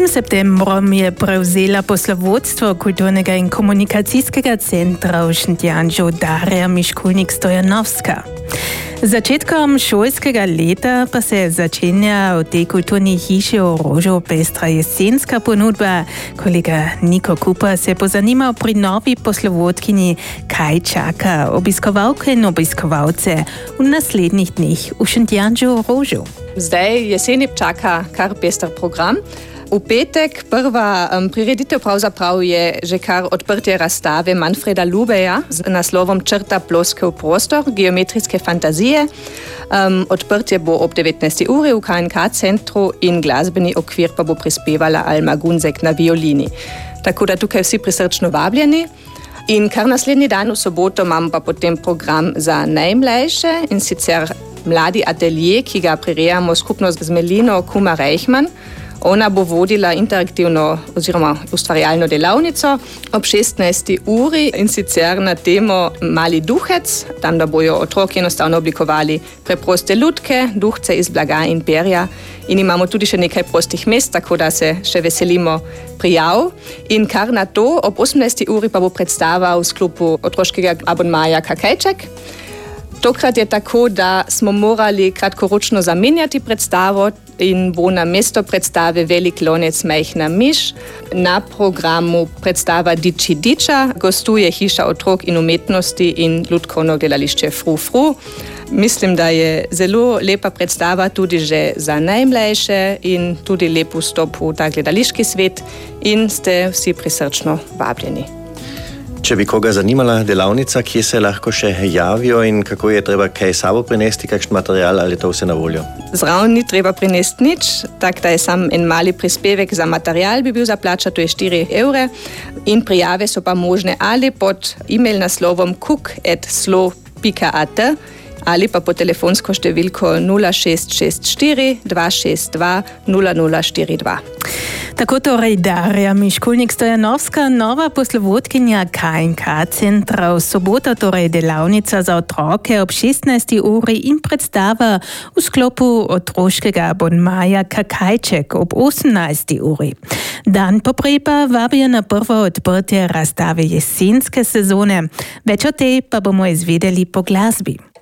1. septembrom je prevzela poslovodstvo Kulturnega in komunikacijskega centra v Šentjanžu Darja Miškulnik-Stojanovska. Začetkom šolskega leta pa se začenja v tej kulturni hiši v Rožu pestra jesenska ponudba. Kolega Niko Kupa se je pozanimal pri novi poslovodkinji, kaj čaka obiskovalke in obiskovalce v naslednjih dneh v Šentjanžu v Rožu. Zdaj jeseni čaka kar pester program. V petek prva prireditev pravzaprav je že kar odprtje razstave Manfreda Lubeja z naslovom Črta ploskev prostor, geometrijske fantazije. Odprtje bo ob 19. uri v KNK centru in glasbeni okvir pa bo prispevala Alma Gunzek na violini. Tako da tukaj vsi prisrčno vabljeni. In kar naslednji dan v soboto imamo pa potem program za najmlajše in sicer mladi atelje, ki ga prirejamo skupno z Melino Kuma Reichmann. Ona bo vodila interaktivno oziroma ustvarjalno delavnico ob 16. uri in sicer na temo Mali duhec, tam da bojo otroki enostavno oblikovali preproste lutke, duhce iz blaga in perja. In imamo tudi še nekaj prostih mest, tako da se še veselimo prijav. In kar na to, ob 18. uri pa bo predstava v sklopu otroškega abonmaja Kakajček. Tokrat je tako, da smo morali kratkoročno zamenjati predstavo in bo na mesto predstave Velik lonec majhna miš. Na programu predstava Diči Diča, gostuje Hiša otrok in umetnosti in lutkovno gledališče Fru Fru. Mislim, da je zelo lepa predstava tudi že za najmlajše in tudi lep vstop v ta gledališki svet in ste vsi prisrčno vabljeni. Če bi koga zanimala delavnica, kje se lahko še javijo in kako je treba kaj sabo prinesti, kakšen material ali to vse na voljo? Zraven ni treba prinesti nič, tak da je sam en mali prispevek za material bi bil za plačati, to je 4 evre. In prijave so pa možne ali pod e-mail naslovom cook@slo.at ali pa po telefonsko številko 0664 262 0042. Tako torej Darja Miškulnik-Stojanovska, nova poslovodkinja KNK centra. V soboto torej delavnica za otroke ob 16. uri in predstava v sklopu otroškega abonmaja Kakajček ob 18. uri. Dan poprej pa vabijo na prvo odprtje razstave jesenske sezone. Več o tej pa bomo izvedeli po glasbi.